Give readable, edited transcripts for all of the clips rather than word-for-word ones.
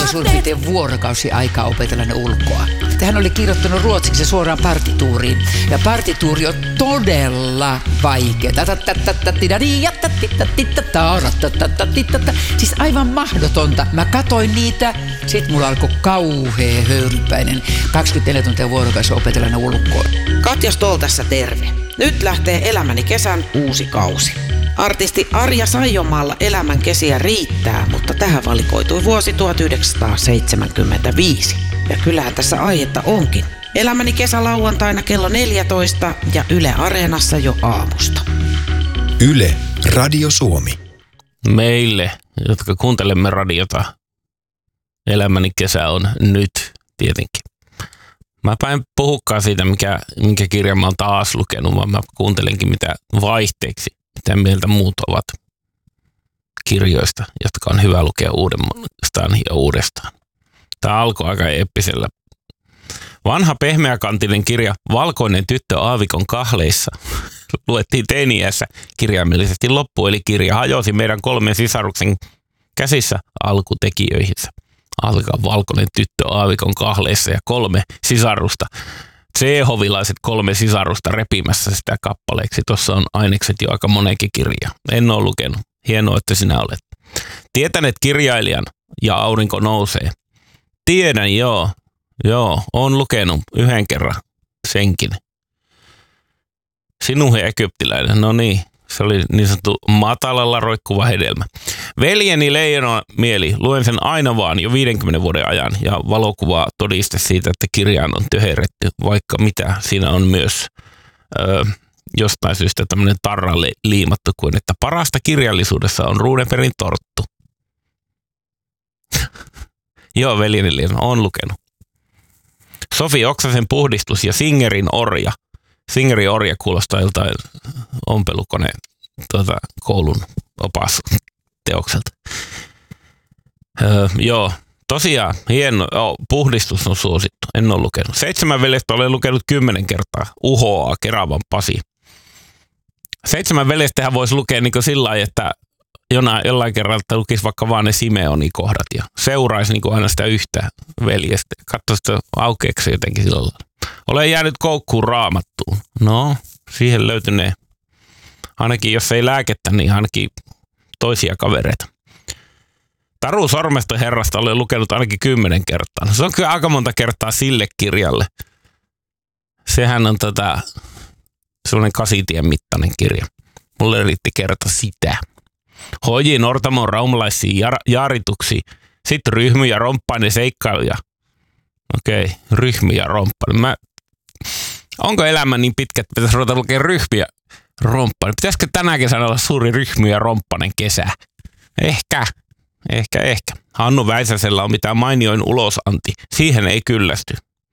suurin piirtein vuorokausi aikaa opetella ne ulkoa. Hän oli kirjoittanut ruotsiksi suoraan partituuriin. Ja partituuri on todella vaikea. Siis aivan mahdotonta. Mä katoin niitä, sit mulla alkoi kauhea höyrypäinen. 24 tuntia vuorokausi opetella ne ulkoa. Katja Stoll tässä terve. Nyt lähtee Elämäni kesän uusi kausi. Artisti Arja Saijomaalla elämän kesiä riittää, mutta tähän valikoitui vuosi 1975. Ja kyllähän tässä aihetta onkin. Elämäni kesä lauantaina kello 14 ja Yle Areenassa jo aamusta. Yle Radio Suomi. Meille, jotka kuuntelemme radiota, elämäni kesä on nyt tietenkin. Mä en puhukaan siitä, minkä kirjan mä oon taas lukenut, vaan mä kuuntelenkin mitä vaihteeksi, mitä mieltä muut ovat kirjoista, jotka on hyvä lukea uudestaan ja uudestaan. Tämä alkoi aika eeppisellä. Vanha pehmeäkantinen kirja Valkoinen tyttö aavikon kahleissa luettiin teini-iässä kirjaimellisesti loppuun, eli kirja hajosi meidän 3 sisaruksen käsissä alkutekijöihinsä. Alkaa Valkoinen tyttö aavikon kahleissa ja 3 sisarusta. Tsehovilaiset 3 sisarusta repimässä sitä kappaleeksi. Tuossa on ainekset jo aika monenkin kirja. En ole lukenut. Hienoa, että sinä olet. Tietäneet kirjailijan ja aurinko nousee. Tiedän, joo. Joo, oon lukenut yhden kerran senkin. Sinuhe egyptiläinen, no niin. Se oli niin sanottu matalalla roikkuva hedelmä. Veljeni Leijona mieli, luen sen aina vaan jo 50 vuoden ajan ja valokuvaa todiste siitä, että kirjaan on töherretty, vaikka mitä. Siinä on myös jostain syystä tämmöinen tarralle liimattu kuin, että parasta kirjallisuudessa on Runebergin torttu. Joo, veljeni Leijona, on lukenut. Sofi Oksasen puhdistus ja Singerin orja. Singerin orja kuulostaa joltain ompelukoneen koulun opasteokselta. Joo, tosiaan hieno. Puhdistus on suosittu. En ole lukenut. 7 veljestä olen lukenut 10 kertaa. Uhoaa Keravan Pasi. 7 veljestähän voisi lukea niin sillä lailla, että jollain kerralla lukisi vaikka vaan ne Simeonin kohdat ja seuraisi niin aina sitä yhtä veljestä. Katsoisi, että aukeeko se jotenkin sillä lailla. Olen jäänyt koukkuun Raamattuun. No, siihen löytynee ainakin, jos ei lääkettä, niin ainakin toisia kavereita. Taru Sormesta herrasta olen lukenut ainakin 10 kertaa. Se on kyllä aika monta kertaa sille kirjalle. Sehän on sellainen 8-tien mittainen kirja. Mulle riitti kerta sitä. Hoji Nortamon raumalaisiin jaarituksiin. Sitten Ryhmy ja Romppainen seikkailuja. Okei, Ryhmy ja Romppainen. Onko elämä niin pitkä, että pitäisi ruveta lukea Ryhmy ja Romppainen? Pitäisikö tänä kesänä olla suuri Ryhmy ja Romppainen kesä? Ehkä. Hannu Väisäsellä on mitään mainioin ulosanti. Siihen ei kyllästy.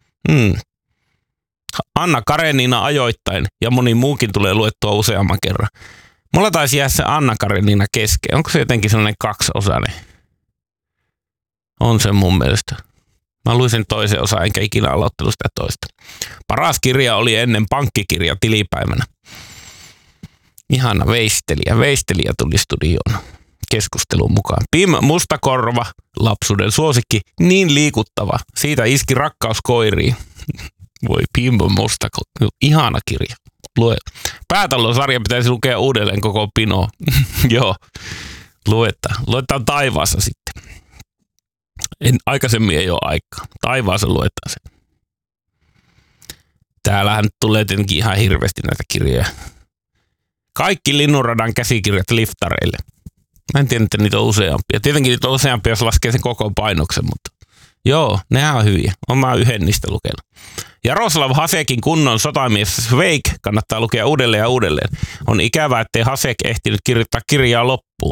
Anna Karenina ajoittain ja moni muukin tulee luettua useamman kerran. Mulla taisi jää se Anna Karenina kesken. Onko se jotenkin sellainen 2-osainen? On se mun mielestä. Mä luin sen toisen osan, enkä ikinä aloittanut sitä toista. Paras kirja oli ennen pankkikirja tilipäivänä. Ihana veistelijä. Veistelijä tuli studioon keskustelun mukaan. Pim Mustakorva, lapsuuden suosikki, niin liikuttava. Siitä iski rakkaus koiriin. Voi Pim Mustakorva. Ihana kirja. Lue. Päätallosarja pitäisi lukea uudelleen koko pino. Joo, luetaan Taivaassa sitten. Aikaisemmin ei ole aikaa. Taivaassa luetaan se. Täällähän tulee tietenkin ihan hirveästi näitä kirjoja. Kaikki Linnunradan käsikirjat liftareille. Mä en tiedä, että niitä on useampia. Tietenkin niitä on useampia, jos laskee sen koko painoksen, mutta joo, nehän on hyviä. Olen mä yhden niistä lukenut. Jaroslav Hasekin kunnon sotamies Sveik kannattaa lukea uudelleen ja uudelleen. On ikävää, ettei Hasek ehtinyt kirjoittaa kirjaa loppuun.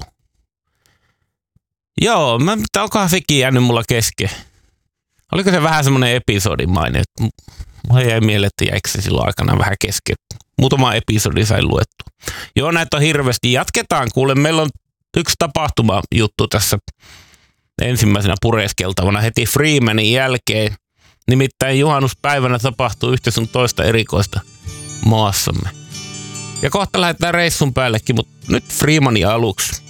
Joo, onkohan sekin jäänyt mulla kesken? Oliko se vähän semmoinen episodimainen? Mulla jäi mieleen, että jäikö se silloin aikana vähän kesken. Muutama episodi sain luettua. Joo, näitä on hirveästi. Jatketaan. Kuule, meillä on yksi tapahtuma juttu tässä ensimmäisenä pureskeltavana heti Freemanin jälkeen. Nimittäin juhannuspäivänä tapahtuu yhtä sun toista erikoista maassamme. Ja kohta lähdetään reissun päällekin, mutta nyt Freemanin aluksi.